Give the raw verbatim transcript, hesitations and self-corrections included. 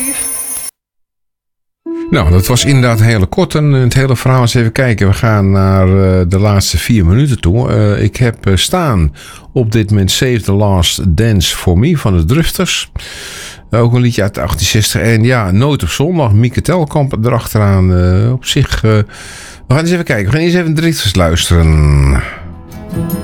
Nou, dat was inderdaad heel kort en het hele verhaal. Eens even kijken. We gaan naar uh, de laatste vier minuten toe. Uh, ik heb uh, staan op dit moment Save the Last Dance for Me van de Drifters. Ook een liedje uit achttien zestig. En ja, Nooit op zondag. Mieke Telkamp erachteraan. Uh, op zich. Uh, we gaan eens even kijken. We gaan eens even Drifters luisteren.